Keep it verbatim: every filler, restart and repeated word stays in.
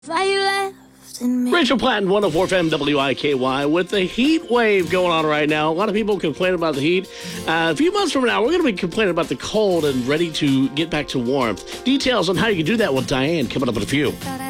Why you left in me? Rachel Platten, one oh four F M W I K Y, with the heat wave going on right now. A lot of people complain about the heat. Uh, a few months from now, we're going to be complaining about the cold and ready to get back to warmth. Details on how you can do that with Diane coming up in a few.